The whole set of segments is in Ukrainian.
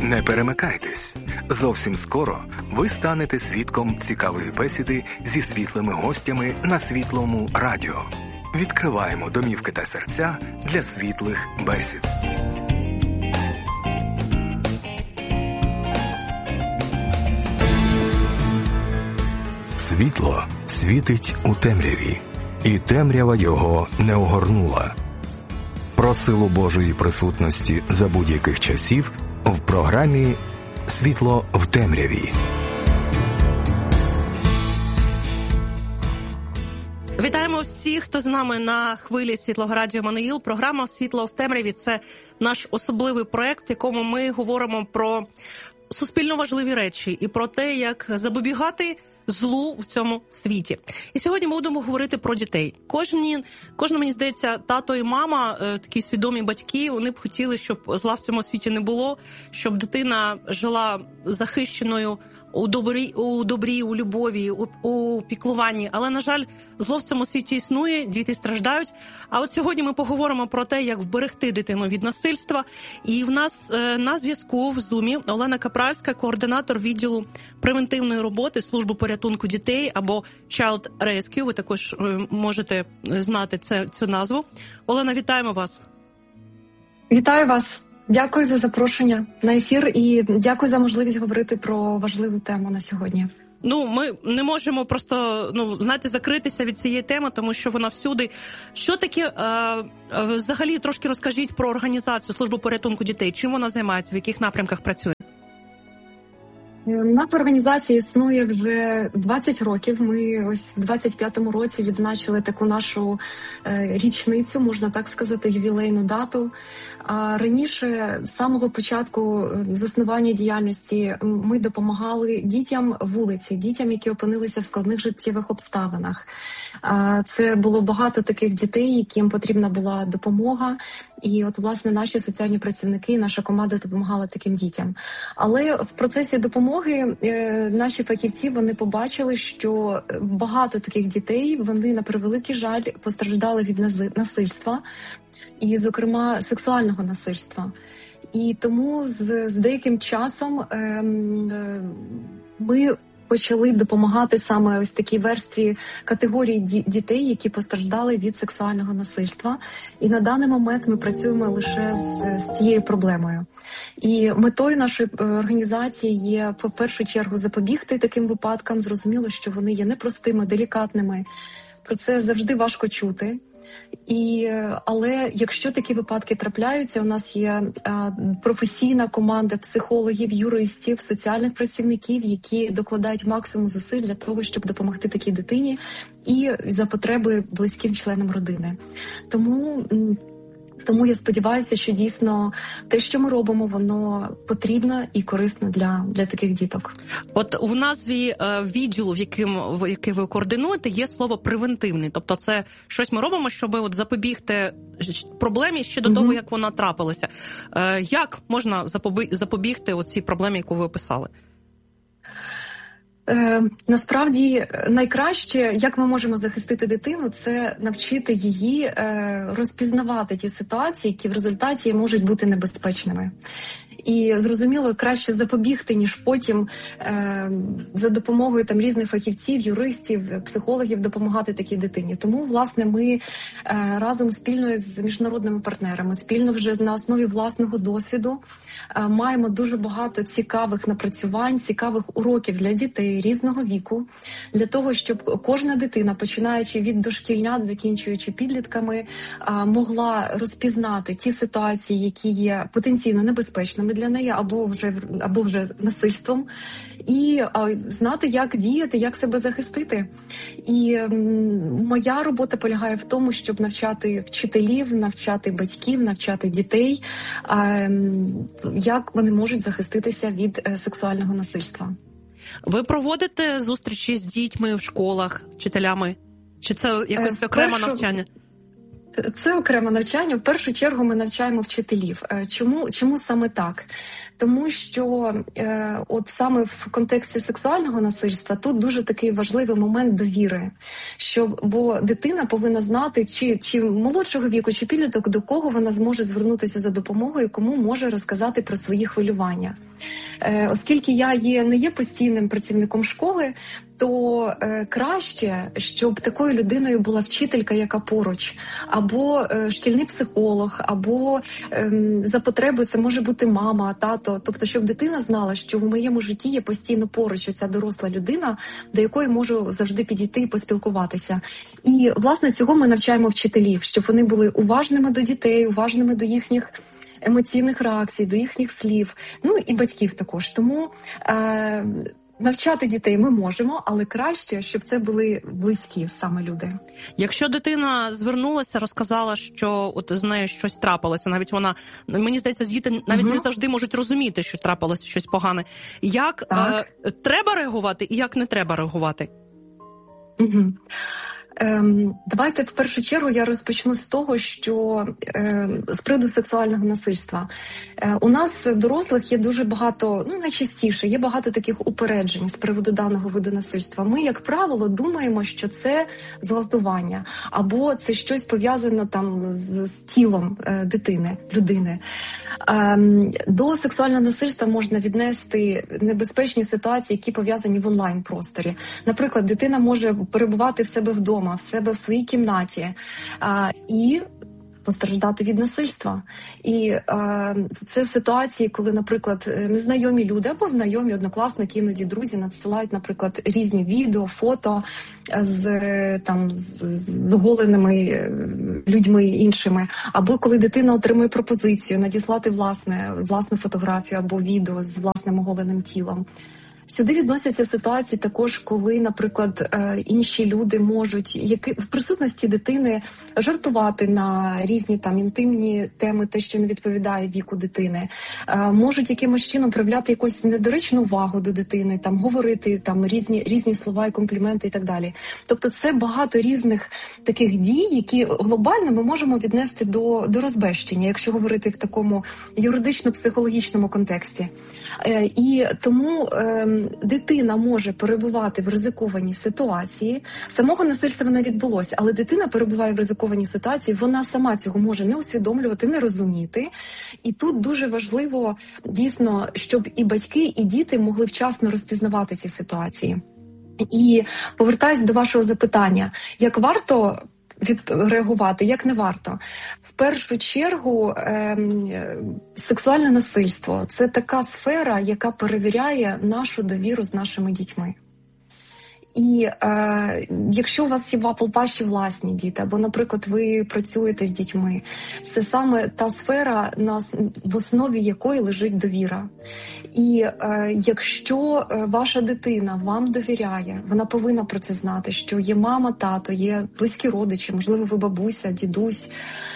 Не перемикайтесь. Зовсім скоро ви станете свідком цікавої бесіди зі світлими гостями на Світлому радіо. Відкриваємо домівки та серця для світлих бесід. Світло світить у темряві, і темрява його не огорнула. Про силу Божої присутності за будь-яких часів в програмі «Світло в темряві». Вітаємо всіх, хто з нами на хвилі Світлого радіо Еммануїл. Програма «Світло в темряві» – це наш особливий проект, в якому ми говоримо про суспільно важливі речі і про те, як запобігати злу в цьому світі. І сьогодні ми будемо говорити про дітей. Кожен, мені здається, тато і мама, такі свідомі батьки, вони б хотіли, щоб зла в цьому світі не було, щоб дитина жила захищеною у добрі, у любові, у піклуванні. Але, на жаль, зло в цьому світі існує, діти страждають. А от сьогодні ми поговоримо про те, як вберегти дитину від насильства. І в нас на зв'язку в Зумі Олена Капральська, координатор відділу превентивної роботи служби порятунку дітей або Child Rescue. Ви також можете знати цю назву. Олена, вітаємо вас. Вітаю вас. Дякую за запрошення на ефір і дякую за можливість говорити про важливу тему на сьогодні. Ми не можемо просто, закритися від цієї теми, тому що вона всюди. Що таке, взагалі, трошки розкажіть про організацію служби порятунку дітей. Чим вона займається, в яких напрямках працює? Наша організація існує вже 20 років. Ми ось в 25-му році відзначили таку нашу річницю, можна так сказати, ювілейну дату. А раніше, з самого початку заснування діяльності, ми допомагали дітям вулиці, дітям, які опинилися в складних життєвих обставинах. Це було багато таких дітей, яким потрібна була допомога. І от, власне, наші соціальні працівники, наша команда допомагала таким дітям. Але в процесі допомоги наші фахівці, вони побачили, що багато таких дітей, вони, на превеликий жаль, постраждали від насильства, і, зокрема, сексуального насильства. І тому з деяким часом ми почали допомагати саме ось такій верстві категорії дітей, які постраждали від сексуального насильства. І на даний момент ми працюємо лише з цією проблемою. І метою нашої організації є, в першу чергу, запобігти таким випадкам. Зрозуміло, що вони є непростими, делікатними. Про це завжди важко чути. Але якщо такі випадки трапляються, у нас є професійна команда психологів, юристів, соціальних працівників, які докладають максимум зусиль для того, щоб допомогти такій дитині і за потреби близьким членам родини. Тому я сподіваюся, що дійсно те, що ми робимо, воно потрібно і корисно для таких діток. От у назві відділу, який ви координуєте, є слово «превентивний». Тобто це щось ми робимо, щоб запобігти проблемі ще до того, як вона трапилася. Як можна запобігти цій проблемі, яку ви описали? Насправді, найкраще, як ми можемо захистити дитину, це навчити її розпізнавати ті ситуації, які в результаті можуть бути небезпечними. І, зрозуміло, краще запобігти, ніж потім за допомогою різних фахівців, юристів, психологів допомагати такій дитині. Тому, власне, ми разом спільно з міжнародними партнерами, спільно вже на основі власного досвіду маємо дуже багато цікавих напрацювань, цікавих уроків для дітей різного віку, для того, щоб кожна дитина, починаючи від дошкільнят, закінчуючи підлітками, могла розпізнати ті ситуації, які є потенційно небезпечними для неї, або вже насильством, і знати, як діяти, як себе захистити. І моя робота полягає в тому, щоб навчати вчителів, навчати батьків, навчати дітей, як вони можуть захиститися від сексуального насильства. Ви проводите зустрічі з дітьми в школах, вчителями? Чи це якось окреме навчання? Це окреме навчання. В першу чергу ми навчаємо вчителів. Чому саме так? Тому що от саме в контексті сексуального насильства тут дуже такий важливий момент довіри. Бо дитина повинна знати, чи молодшого віку, чи підліток, до кого вона зможе звернутися за допомогою, кому може розказати про свої хвилювання. Оскільки я не є постійним працівником школи, то краще, щоб такою людиною була вчителька, яка поруч, або шкільний психолог, або за потреби це може бути мама, тато. Тобто, щоб дитина знала, що в моєму житті є постійно поруч оця доросла людина, до якої можу завжди підійти і поспілкуватися. І, власне, цього ми навчаємо вчителів, щоб вони були уважними до дітей, уважними до їхніх емоційних реакцій, до їхніх слів, ну і батьків також. Тому навчати дітей ми можемо, але краще, щоб це були близькі саме люди. Якщо дитина звернулася, розказала, що от з нею щось трапилося, навіть вона, мені здається, діти навіть не завжди можуть розуміти, що трапилося щось погане. Як треба реагувати і як не треба реагувати? Давайте в першу чергу я розпочну з того, що з приводу сексуального насильства. У нас, дорослих, є дуже багато, найчастіше, є багато таких упереджень з приводу даного виду насильства. Ми, як правило, думаємо, що це зґвалтування, або це щось пов'язане там з тілом дитини, людини. До сексуального насильства можна віднести небезпечні ситуації, які пов'язані в онлайн-просторі. Наприклад, дитина може перебувати в себе вдома, в себе в своїй кімнаті і постраждати від насильства. І це ситуації, коли, наприклад, незнайомі люди або знайомі однокласники, іноді друзі надсилають, наприклад, різні відео, фото з оголеними людьми іншими. Або коли дитина отримує пропозицію надіслати власну фотографію або відео з власним оголеним тілом. Сюди відносяться ситуації також, коли, наприклад, інші люди можуть в присутності дитини жартувати на різні там інтимні теми, те, що не відповідає віку дитини, можуть якимось чином проявляти якусь недоречну увагу до дитини, там говорити там різні слова і компліменти і так далі. Тобто це багато різних таких дій, які глобально ми можемо віднести до розбещення, якщо говорити в такому юридично-психологічному контексті. І тому дитина може перебувати в ризикованій ситуації. Самого насильства не відбулося, але дитина перебуває в ризикованій ситуації, вона сама цього може не усвідомлювати, не розуміти. І тут дуже важливо, дійсно, щоб і батьки, і діти могли вчасно розпізнавати ці ситуації. І повертаюсь до вашого запитання, як варто відреагувати, як не варто. В першу чергу, сексуальне насильство – це така сфера, яка перевіряє нашу довіру з нашими дітьми. І якщо у вас є ваші власні діти, або, наприклад, ви працюєте з дітьми, це саме та сфера, в основі якої лежить довіра. І якщо ваша дитина вам довіряє, вона повинна про це знати, що є мама, тато, є близькі родичі, можливо, ви бабуся, дідусь,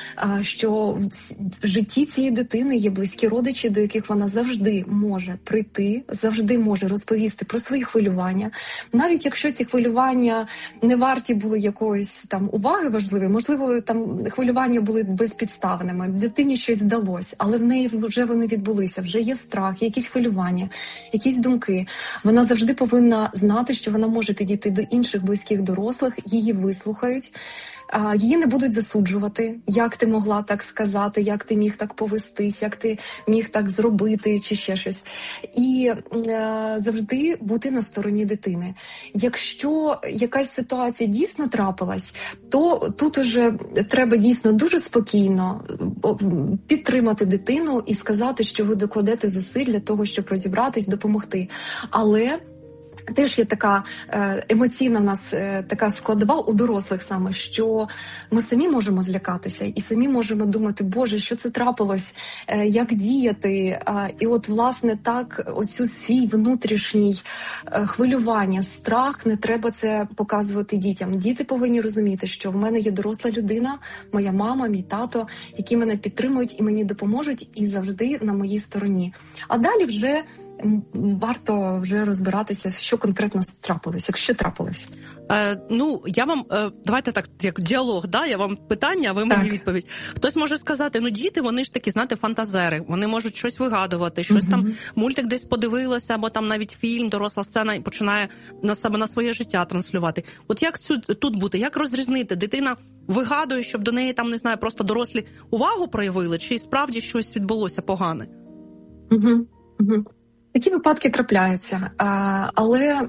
що в житті цієї дитини є близькі родичі, до яких вона завжди може прийти, завжди може розповісти про свої хвилювання. Навіть якщо ці хвилювання не варті були якоїсь там уваги важливої, можливо, там хвилювання були безпідставними, дитині щось здалось, але в неї вже вони відбулися, вже є страх, є якісь хвилювання, якісь думки. Вона завжди повинна знати, що вона може підійти до інших близьких дорослих, її вислухають, її не будуть засуджувати, як ти могла так сказати, як ти міг так повестись, як ти міг так зробити, чи ще щось. І завжди бути на стороні дитини. Якщо якась ситуація дійсно трапилась, то тут уже треба дійсно дуже спокійно підтримати дитину і сказати, що ви докладете зусиль для того, щоб розібратись, допомогти. Але теж є така емоційна в нас така складова у дорослих саме, що ми самі можемо злякатися і самі можемо думати, Боже, що це трапилось, як діяти. І от, власне, так, оцю свій внутрішній хвилювання, страх, не треба це показувати дітям. Діти повинні розуміти, що в мене є доросла людина, моя мама, мій тато, які мене підтримують і мені допоможуть, і завжди на моїй стороні. А далі вже варто вже розбиратися, що конкретно трапилось, якщо трапилось. Я вам, давайте так, як діалог, да? Я вам питання, а ви мені відповідь. Хтось може сказати, діти, вони ж такі, знаєте, фантазери, вони можуть щось вигадувати, щось там, мультик десь подивилося, або там навіть фільм, доросла сцена, і починає на себе, на своє життя транслювати. От як тут бути, як розрізнити? Дитина вигадує, щоб до неї там, не знаю, просто дорослі увагу проявили, чи справді щось відбулося погане? Такі випадки трапляються, але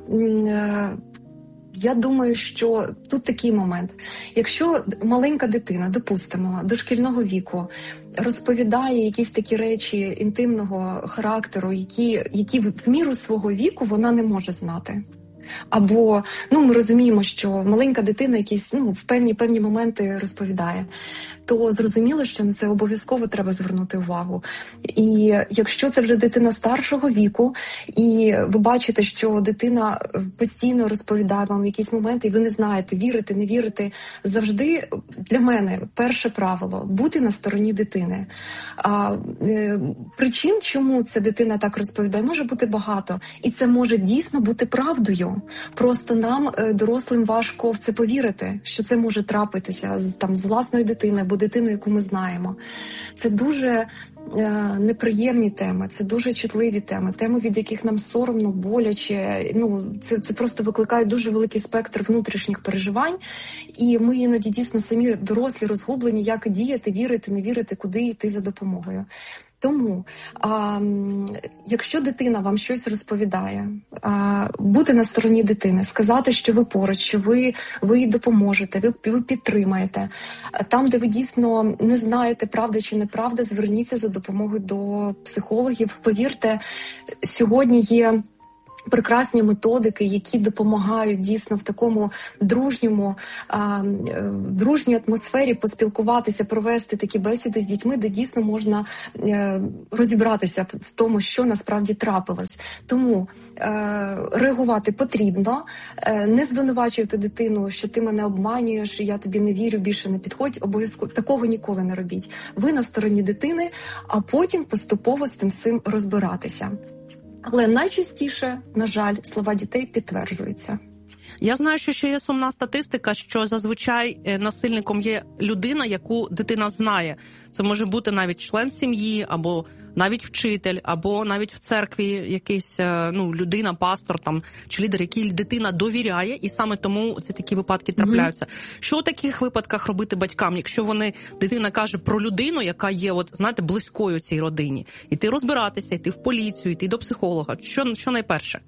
я думаю, що тут такий момент. Якщо маленька дитина, допустимо, дошкільного віку, розповідає якісь такі речі інтимного характеру, які в міру свого віку вона не може знати. Або, ми розуміємо, що маленька дитина якісь, в певні моменти розповідає, то зрозуміло, що на це обов'язково треба звернути увагу. І якщо це вже дитина старшого віку, і ви бачите, що дитина постійно розповідає вам якісь моменти, і ви не знаєте, вірити, не вірити, завжди для мене перше правило – бути на стороні дитини. Причин, чому ця дитина так розповідає, може бути багато. І це може дійсно бути правдою. Просто нам, дорослим, важко в це повірити, що це може трапитися з власною дитиною або дитиною, яку ми знаємо. Це дуже неприємні теми, це дуже чутливі теми, від яких нам соромно, боляче. Це просто викликає дуже великий спектр внутрішніх переживань. І ми іноді дійсно самі дорослі, розгублені, як діяти, вірити, не вірити, куди йти за допомогою. Тому, якщо дитина вам щось розповідає, бути на стороні дитини, сказати, що ви поруч, що ви їй допоможете, ви підтримаєте. Там, де ви дійсно не знаєте, правда чи неправда, зверніться за допомогою до психологів. Повірте, сьогодні є прекрасні методики, які допомагають дійсно в такому дружній атмосфері поспілкуватися, провести такі бесіди з дітьми, де дійсно можна розібратися в тому, що насправді трапилось. Тому реагувати потрібно, не звинувачувати дитину, що ти мене обманюєш, я тобі не вірю, більше не підходь. Обов'язково такого ніколи не робіть. Ви на стороні дитини, а потім поступово з цим всім розбиратися. Але найчастіше, на жаль, слова дітей підтверджуються. Я знаю, що ще є сумна статистика, що зазвичай насильником є людина, яку дитина знає. Це може бути навіть член сім'ї, або навіть вчитель, або навіть в церкві якийсь людина, пастор чи лідер, який дитина довіряє, і саме тому ці такі випадки трапляються. Що у таких випадках робити батькам, якщо дитина каже про людину, яка є, близькою цій родині? Іти розбиратися, йти в поліцію, йти до психолога. Що найперше?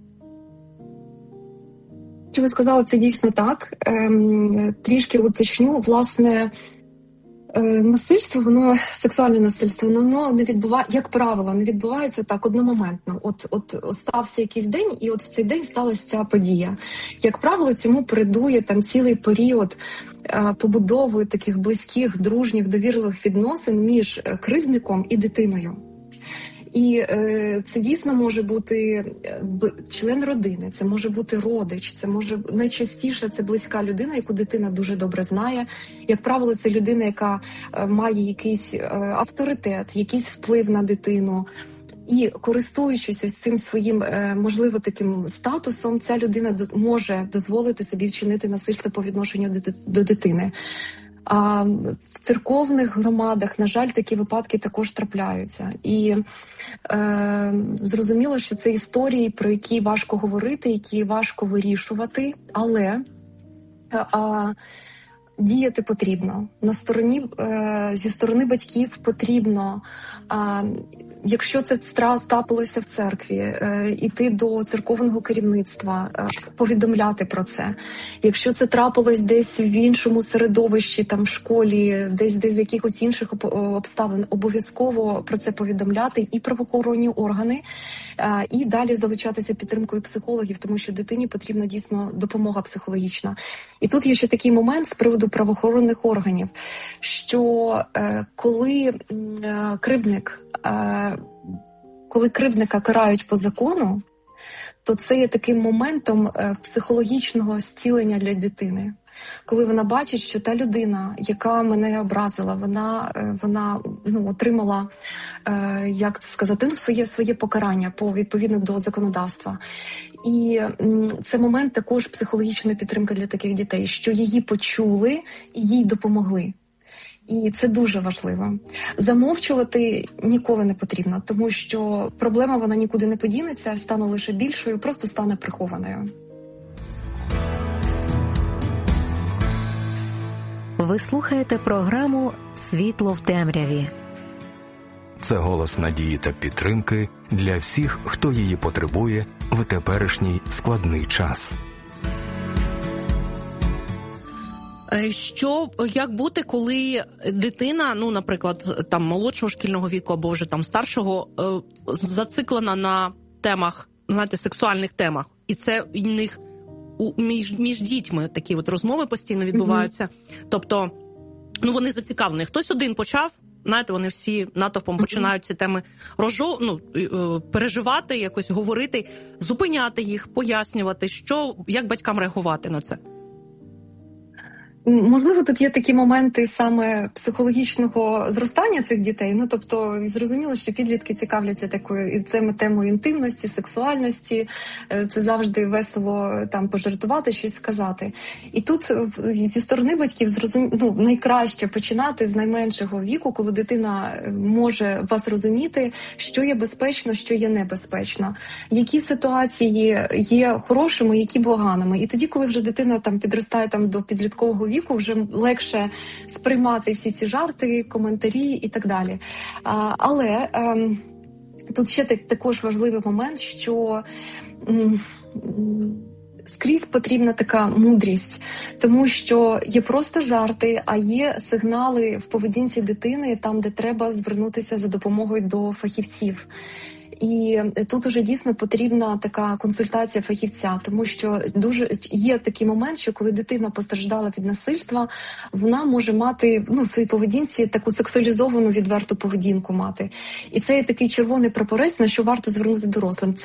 Що ви сказали, це дійсно так. Трішки уточню, власне, насильство, сексуальне насильство, воно не відбувається, як правило, не відбувається так одномоментно. От стався якийсь день, і в цей день сталася ця подія. Як правило, цьому передує цілий період побудови таких близьких, дружніх, довірливих відносин між кривдником і дитиною. І це дійсно може бути член родини, це може бути родич, найчастіше це близька людина, яку дитина дуже добре знає. Як правило, це людина, яка має якийсь авторитет, якийсь вплив на дитину. І користуючись ось цим своїм, можливо, таким статусом, ця людина може дозволити собі вчинити насильство по відношенню до дитини. А в церковних громадах, на жаль, такі випадки також трапляються. І зрозуміло, що це історії, про які важко говорити, які важко вирішувати, але діяти потрібно. Зі сторони батьків потрібно, якщо це трапилося в церкві, іти до церковного керівництва, повідомляти про це. Якщо це трапилось десь в іншому середовищі, в школі, десь з якихось інших обставин, обов'язково про це повідомляти і правоохоронні органи, і далі залучатися підтримкою психологів, тому що дитині потрібна дійсно допомога психологічна. І тут є ще такий момент з приводу правоохоронних органів, що коли кривдника карають по закону, то це є таким моментом психологічного зцілення для дитини. Коли вона бачить, що та людина, яка мене образила, вона отримала, як це сказати, своє покарання відповідно до законодавства. І це момент також психологічної підтримки для таких дітей, що її почули і їй допомогли. І це дуже важливо. Замовчувати ніколи не потрібно, тому що проблема, вона нікуди не подінеться, стане лише більшою, просто стане прихованою. Ви слухаєте програму «Світло в темряві». Це голос надії та підтримки для всіх, хто її потребує в теперішній складний час. Як бути, коли дитина, наприклад, там молодшого шкільного віку або вже там старшого, зациклена на темах, сексуальних темах, і це в них між дітьми такі от розмови постійно відбуваються. Тобто, вони зацікавлені. Хтось один почав, вони всі натовпом починають ці теми переживати, якось говорити, зупиняти їх, пояснювати, як батькам реагувати на це. Можливо, тут є такі моменти саме психологічного зростання цих дітей. Тобто, зрозуміло, що підлітки цікавляться такою темою інтимності, сексуальності. Це завжди весело там пожартувати, щось сказати. І тут зі сторони батьків найкраще починати з найменшого віку, коли дитина може вас розуміти, що є безпечно, що є небезпечно, які ситуації є хорошими, які поганими. І тоді, коли вже дитина там підростає до підліткового віку, вже легше сприймати всі ці жарти, коментарі і так далі. Але тут ще також важливий момент, що скрізь потрібна така мудрість, тому що є просто жарти, а є сигнали в поведінці дитини там, де треба звернутися за допомогою до фахівців. І тут уже дійсно потрібна така консультація фахівця, тому що дуже є такий момент, що коли дитина постраждала від насильства, вона може мати в своїй поведінці таку сексуалізовану відверту поведінку мати. І це є такий червоний прапорець, на що варто звернути дорослим.